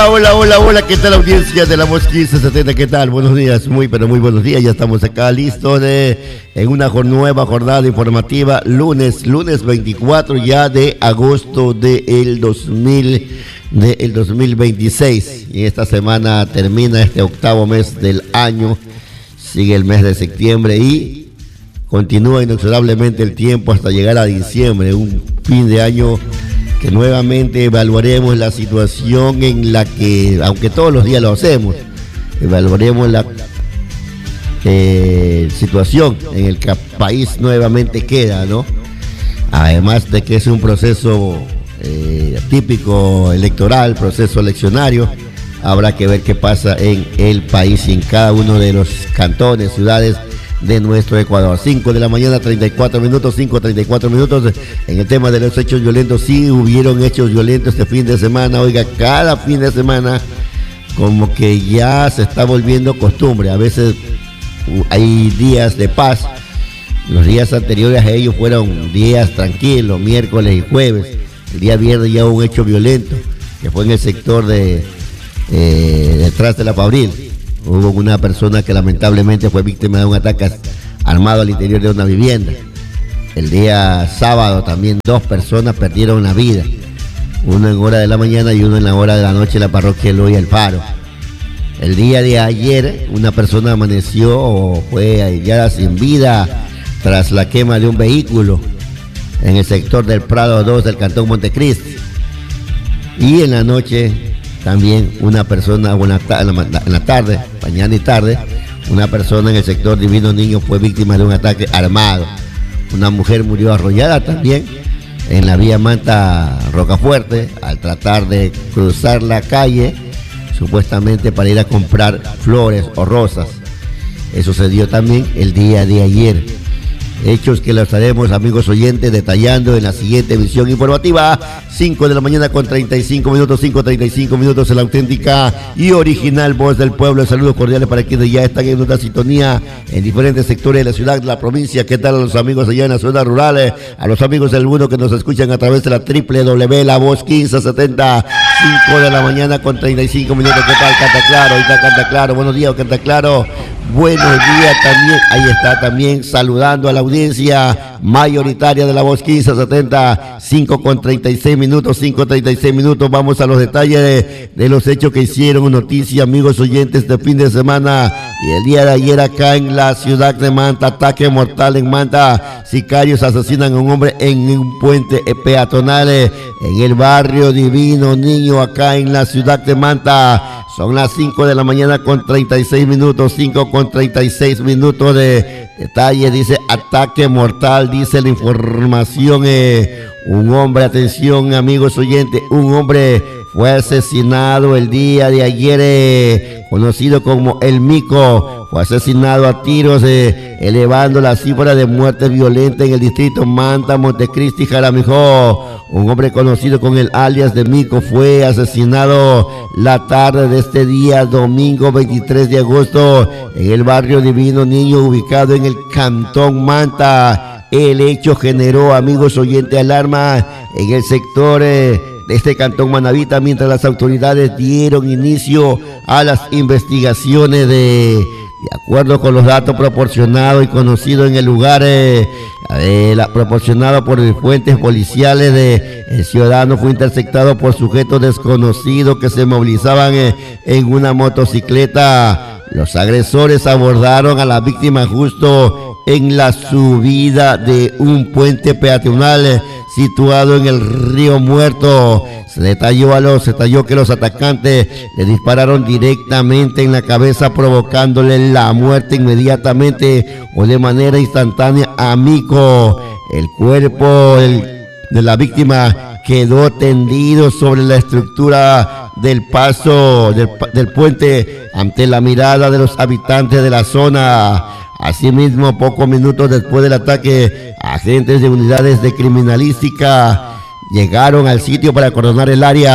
Hola, hola, hola, ¿qué tal audiencia de la Voz 1570? ¿Qué tal? Buenos días, muy buenos días, ya estamos acá listos en una nueva jornada informativa, lunes 24 ya de agosto del 2026. Y esta semana termina este octavo mes del año, sigue el mes de septiembre y continúa inexorablemente el tiempo hasta llegar a diciembre, un fin de año que nuevamente evaluaremos la situación en la que, aunque todos los días lo hacemos, evaluaremos la situación en el que el país nuevamente queda, ¿no? Además de que es un proceso típico electoral, proceso eleccionario, habrá que ver qué pasa en el país y en cada uno de los cantones, ciudades de nuestro Ecuador. 5 de la mañana, 34 minutos, 5:34 minutos. En el tema de los hechos violentos, sí hubieron hechos violentos este fin de semana. Oiga, cada fin de semana como que ya se está volviendo costumbre. A veces hay días de paz. Los días anteriores a ellos fueron días tranquilos, miércoles y jueves. El día viernes ya hubo un hecho violento, que fue en el sector de detrás de la Fabril. Hubo una persona que lamentablemente fue víctima de un ataque armado al interior de una vivienda. El día sábado también 2 personas perdieron la vida. Uno en hora de la mañana y uno en la hora de la noche en la parroquia Eloy Alfaro. El día de ayer una persona amaneció o fue hallada sin vida tras la quema de un vehículo en el sector del Prado 2 del cantón Montecristi. Y en la noche también una persona, en la tarde, mañana y tarde, una persona en el sector Divino Niño fue víctima de un ataque armado. Una mujer murió arrollada también en la vía Manta Rocafuerte al tratar de cruzar la calle, supuestamente para ir a comprar flores o rosas. Eso se dio también el día de ayer. Hechos que los estaremos, amigos oyentes, detallando en la siguiente emisión informativa. 5 de la mañana con 35 minutos, 5:35 minutos en la auténtica y original Voz del Pueblo. Saludos cordiales para quienes ya están en nuestra sintonía en diferentes sectores de la ciudad, de la provincia. ¿Qué tal a los amigos allá en las zonas rurales? A los amigos del mundo que nos escuchan a través de la La Voz 1570. 5 de la mañana con 35 minutos. ¿Qué tal? Canta Claro, ahí está Canta Claro. Buenos días, Canta Claro. Buenos días también, ahí está también saludando a la audiencia mayoritaria de la Voz 1570, 5:36 minutos, 5:36 minutos. Vamos a los detalles de los hechos que hicieron noticia, amigos oyentes, de fin de semana. Y el día de ayer acá en la ciudad de Manta, ataque mortal en Manta. Sicarios asesinan a un hombre en un puente peatonal en el barrio Divino Niño, acá en la ciudad de Manta. Son las 5 de la mañana con 36 minutos, 5:36 minutos de detalle. Dice ataque mortal, dice la información. Un hombre, atención amigos oyentes, un hombre fue asesinado el día de ayer, conocido como El Mico. Fue asesinado a tiros, elevando la cifra de muertes violentas en el distrito Manta, Montecristi y Jaramijó. Un hombre conocido con el alias de Mico fue asesinado la tarde de este día, domingo 23 de agosto, en el barrio Divino Niño, ubicado en el cantón Manta. El hecho generó, amigos oyentes, alarma en el sector de este cantón Manabita, mientras las autoridades dieron inicio a las investigaciones. De acuerdo con los datos proporcionados y conocidos en el lugar, proporcionado por fuentes policiales, el ciudadano fue interceptado por sujetos desconocidos que se movilizaban en una motocicleta. Los agresores abordaron a la víctima justo en la subida de un puente peatonal situado en el Río Muerto. Se detalló que los atacantes le dispararon directamente en la cabeza, provocándole la muerte inmediatamente o de manera instantánea a Mico. El cuerpo de la víctima quedó tendido sobre la estructura del paso del puente ante la mirada de los habitantes de la zona. Asimismo, pocos minutos después del ataque, agentes de unidades de criminalística llegaron al sitio para acordonar el área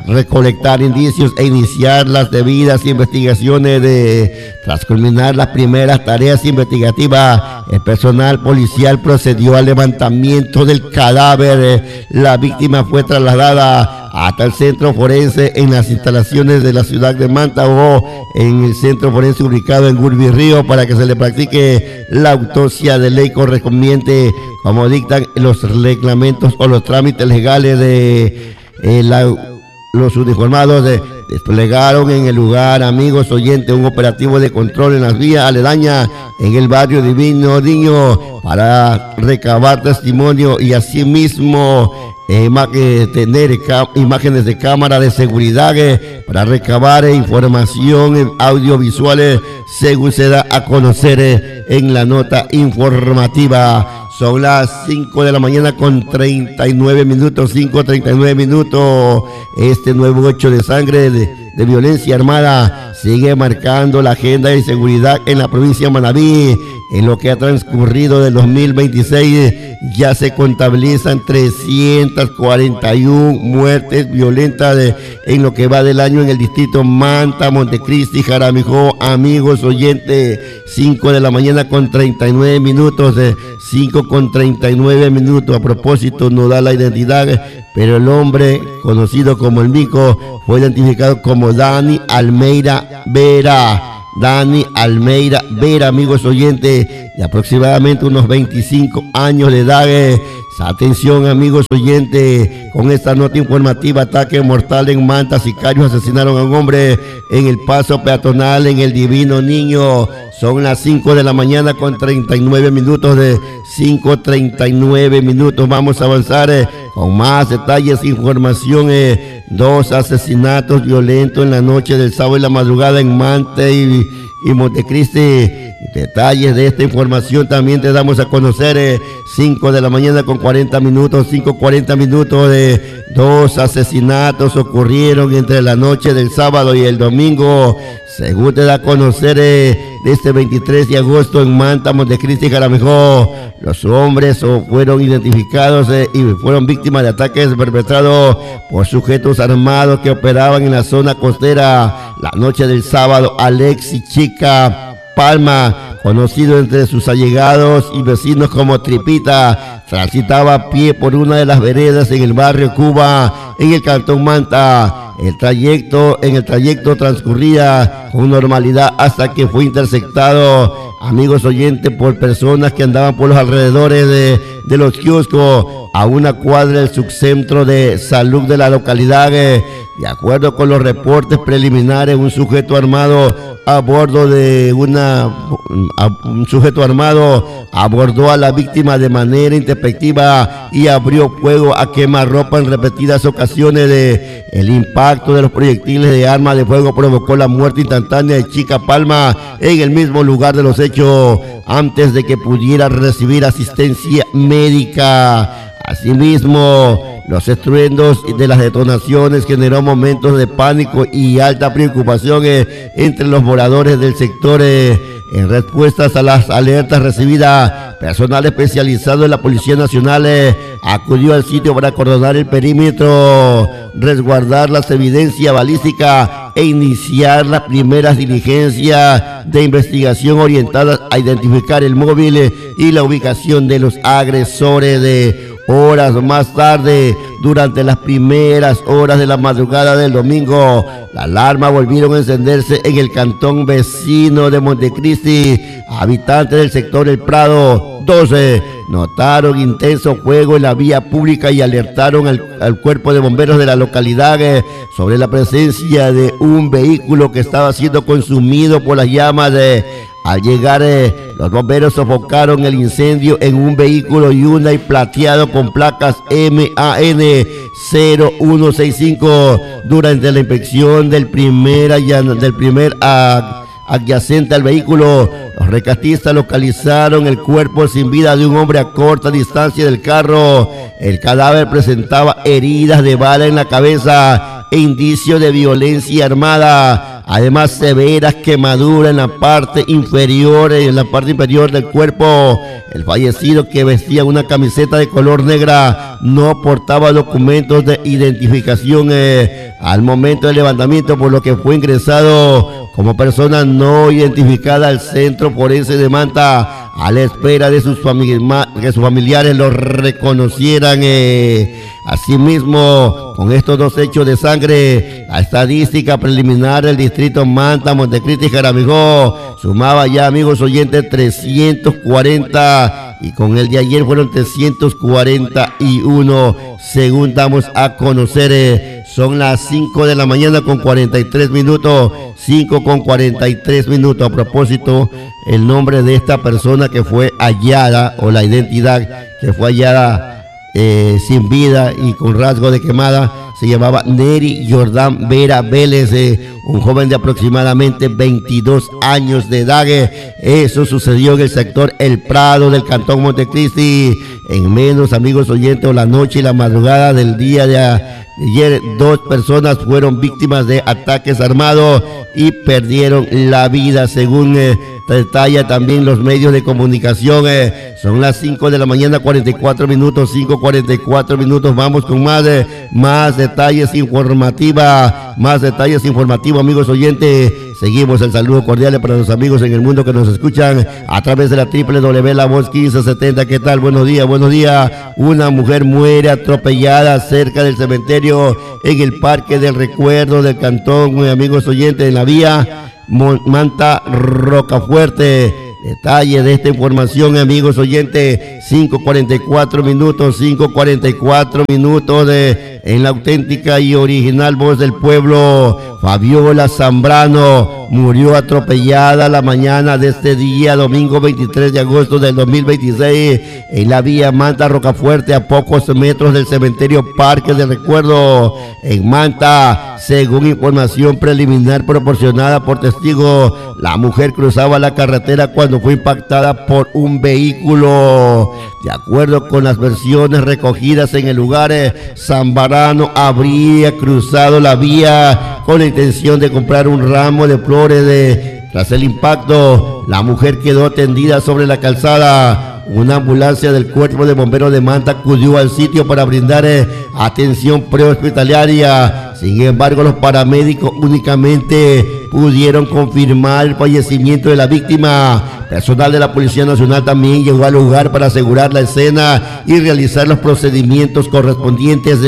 recolectar indicios e iniciar las debidas investigaciones. Tras culminar las primeras tareas investigativas, el personal policial procedió al levantamiento del cadáver. La víctima fue trasladada hasta el centro forense en las instalaciones de la ciudad de Manta o en el centro forense ubicado en Gurbirrío para que se le practique la autopsia de ley correspondiente, como dictan los reglamentos o los trámites legales de los uniformados. Desplegaron en el lugar, amigos oyentes, un operativo de control en las vías aledañas en el barrio Divino Niño para recabar testimonio y asimismo tener imágenes de cámara de seguridad para recabar información audiovisuales según se da a conocer en la nota informativa. Son las 5 de la mañana con 39 minutos, 5:39 minutos. Este nuevo hecho de sangre de violencia armada sigue marcando la agenda de seguridad en la provincia de Manabí. En lo que ha transcurrido del 2026 ya se contabilizan 341 muertes violentas en lo que va del año en el distrito Manta, Montecristi, Jaramijó. Amigos oyentes, 5 de la mañana con 39 minutos, 5:39 minutos. A propósito, no da la identidad, pero el hombre conocido como el Mico fue identificado como Dani Almeida Vera. Dani Almeida Vera, amigos oyentes, de aproximadamente unos 25 años de edad. Atención, amigos oyentes, con esta nota informativa: ataque mortal en Manta. Sicarios asesinaron a un hombre en el paso peatonal en el Divino Niño. Son las 5 de la mañana con 39 minutos, 5:39 minutos. Vamos a avanzar con más detalles, información. 2 asesinatos violentos en la noche del sábado y la madrugada en Manta y Montecristi. Detalles de esta información también te damos a conocer. 5 de la mañana con 40 minutos, 5:40 minutos. 2 asesinatos ocurrieron entre la noche del sábado y el domingo, según te da a conocer de este 23 de agosto en Manta, Montecristi, Jaramijó. Los hombres fueron identificados y fueron víctimas de ataques perpetrados por sujetos armados que operaban en la zona costera la noche del sábado. Alexis Chica Palma, conocido entre sus allegados y vecinos como Tripita, transitaba a pie por una de las veredas en el barrio Cuba, en el cantón Manta. En el trayecto transcurría con normalidad hasta que fue interceptado, amigos oyentes, por personas que andaban por los alrededores de los kioscos a una cuadra del subcentro de salud de la localidad. De acuerdo con los reportes preliminares, un sujeto armado abordó a la víctima de manera intempestiva y abrió fuego a quemarropa en repetidas ocasiones. El impacto de los proyectiles de arma de fuego provocó la muerte instantánea de Chica Palma en el mismo lugar de los hechos, antes de que pudiera recibir asistencia médica. Asimismo, los estruendos de las detonaciones generó momentos de pánico y alta preocupación entre los moradores del sector. En respuestas a las alertas recibidas, personal especializado en la Policía Nacional acudió al sitio para acordonar el perímetro, resguardar las evidencias balísticas e iniciar las primeras diligencias de investigación orientadas a identificar el móvil y la ubicación de los agresores. Horas más tarde, durante las primeras horas de la madrugada del domingo, las alarmas volvieron a encenderse en el cantón vecino de Montecristi. Habitantes del sector El Prado 12 notaron intenso fuego en la vía pública y alertaron al cuerpo de bomberos de la localidad sobre la presencia de un vehículo que estaba siendo consumido por las llamas. Al llegar, los bomberos sofocaron el incendio en un vehículo Hyundai plateado con placas MAN 0165. Durante la inspección del primer adyacente al vehículo, los rescatistas localizaron el cuerpo sin vida de un hombre a corta distancia del carro. El cadáver presentaba heridas de bala en la cabeza e indicios de violencia armada. Además, severas quemaduras en la parte inferior del cuerpo. El fallecido, que vestía una camiseta de color negra, no portaba documentos de identificación al momento del levantamiento, por lo que fue ingresado como persona no identificada al centro forense de Manta, a la espera de que sus familiares lo reconocieran. Asimismo, con estos dos hechos de sangre, la estadística preliminar del distrito Manta, Montecristi y Jaramillo sumaba ya, amigos oyentes, 340, y con el de ayer fueron 341, según damos a conocer. Son las 5 de la mañana con 43 minutos, 5 con 43 minutos. A propósito, el nombre de esta persona que fue hallada, o la identidad que fue hallada sin vida y con rasgo de quemada, se llamaba Neri Jordán Vera Vélez, un joven de aproximadamente 22 años de edad. Eso sucedió en el sector El Prado del Cantón Montecristi. En menos, amigos oyentes, la noche y la madrugada del día de ayer, 2 personas fueron víctimas de ataques armados y perdieron la vida, según detalla también los medios de comunicación. Son las 5 de la mañana, 44 minutos, 5:44 minutos. Vamos con más detalles informativos, amigos oyentes. Seguimos el saludo cordial para los amigos en el mundo que nos escuchan a través de la www La Voz 1570. ¿Qué tal? Buenos días, buenos días. Una mujer muere atropellada cerca del cementerio en el Parque del Recuerdo del Cantón, amigos oyentes, en la vía Manta Rocafuerte. Detalle de esta información, amigos oyentes, 5:44 minutos en la auténtica y original voz del pueblo. Fabiola Zambrano murió atropellada la mañana de este día, domingo 23 de agosto del 2026, en la vía Manta Rocafuerte, a pocos metros del cementerio Parque del Recuerdo en Manta. Según información preliminar proporcionada por testigos, la mujer cruzaba la carretera cuando fue impactada por un vehículo. De acuerdo con las versiones recogidas en el lugar, Zambrano habría cruzado la vía con la intención de comprar un ramo de flores. Tras el impacto, la mujer quedó tendida sobre la calzada. Una ambulancia del Cuerpo de Bomberos de Manta acudió al sitio para brindar atención prehospitalaria. Sin embargo, los paramédicos únicamente pudieron confirmar el fallecimiento de la víctima. Personal de la Policía Nacional también llegó al lugar para asegurar la escena y realizar los procedimientos correspondientes.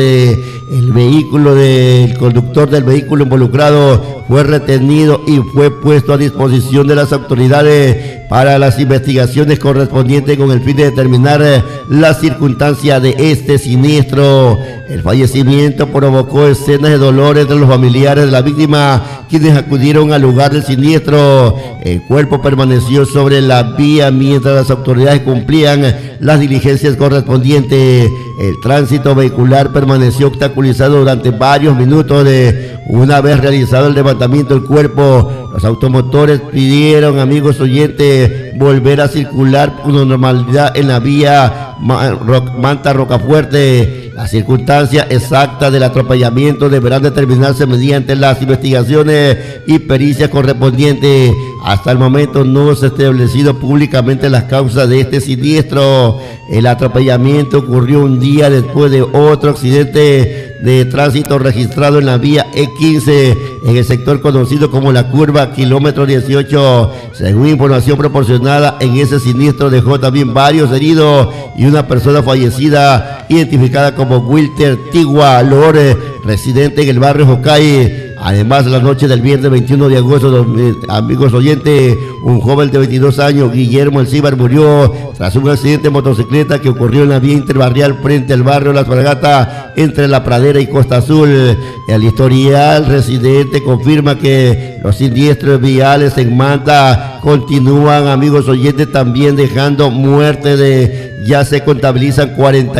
El vehículo del conductor del vehículo involucrado fue retenido y fue puesto a disposición de las autoridades para las investigaciones correspondientes, con el fin de determinar la circunstancia de este siniestro. El fallecimiento provocó escenas de dolor entre los familiares de la víctima, quienes acudieron al lugar del siniestro. El cuerpo permaneció sobre la vía mientras las autoridades cumplían las diligencias correspondientes. El tránsito vehicular permaneció obstaculizado durante varios minutos. Una vez realizado el levantamiento del cuerpo, los automotores pidieron, amigos oyentes, volver a circular con normalidad en la vía Manta Rocafuerte. La circunstancia exacta del atropellamiento deberán determinarse mediante las investigaciones y pericias correspondientes. Hasta el momento no se ha establecido públicamente las causas de este siniestro. El atropellamiento ocurrió un día después de otro accidente de tránsito registrado en la vía E15 en el sector conocido como la curva kilómetro 18. Según información proporcionada, en ese siniestro dejó también varios heridos y una persona fallecida identificada como Wilter Tigua Lore, residente en el barrio Jocay. Además, la noche del viernes 21 de agosto, amigos oyentes, un joven de 22 años, Guillermo Alcíbar, murió tras un accidente de motocicleta que ocurrió en la vía interbarrial frente al barrio Las Fragatas, entre La Pradera y Costa Azul. El historial residente confirma que los siniestros viales en Manta continúan, amigos oyentes, también dejando muerte ya se contabilizan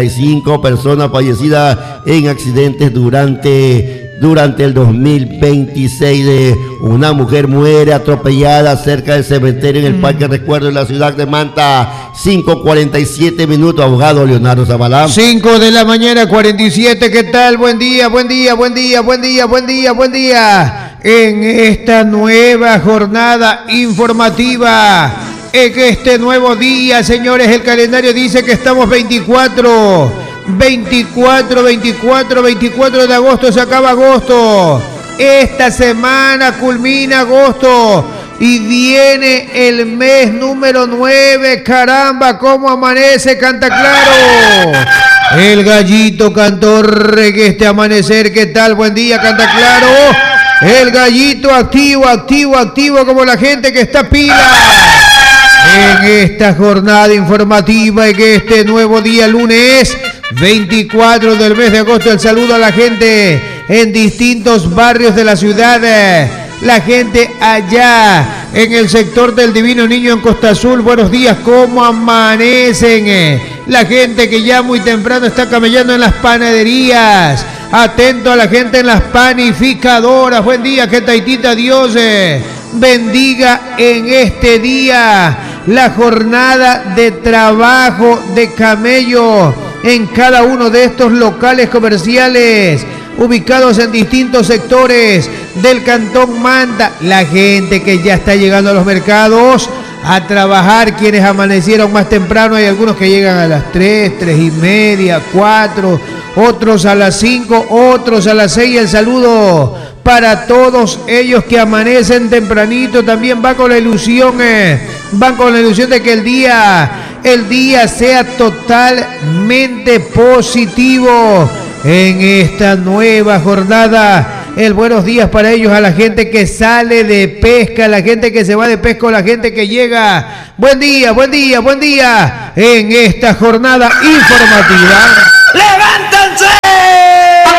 45 personas fallecidas en accidentes durante el 2026. Una mujer muere atropellada cerca del cementerio en el Parque Recuerdo en la ciudad de Manta. 5:47 minutos, abogado Leonardo Zabalá. 5 de la mañana, 47. ¿Qué tal? Buen día, buen día, buen día, buen día, buen día, buen día. en esta nueva jornada informativa. En este nuevo día, señores, el calendario dice que estamos 24 de agosto, se acaba agosto. Esta semana culmina agosto y viene el mes número 9. Caramba, cómo amanece Canta Claro. El gallito cantor en este amanecer. ¿Qué tal? Buen día, Canta Claro. El gallito activo como la gente que está pila. En esta jornada informativa, en este nuevo día lunes 24 del mes de agosto, el saludo a la gente en distintos barrios de la ciudad, la gente allá en el sector del Divino Niño en Costa Azul. Buenos días, ¿cómo amanecen? La gente que ya muy temprano está camellando en las panaderías. Atento a la gente en las panificadoras. Buen día, que Taitita Dios bendiga en este día la jornada de trabajo de camello en cada uno de estos locales comerciales ubicados en distintos sectores del Cantón Manta. La gente que ya está llegando a los mercados a trabajar, quienes amanecieron más temprano, hay algunos que llegan a las 3, 3:30, 4, otros a las 5, otros a las 6. El saludo para todos ellos que amanecen tempranito. También van con la ilusión de que el día sea totalmente positivo en esta nueva jornada. El buenos días para ellos, a la gente que sale de pesca, la gente que se va de pesca, la gente que llega. Buen día en esta jornada informativa.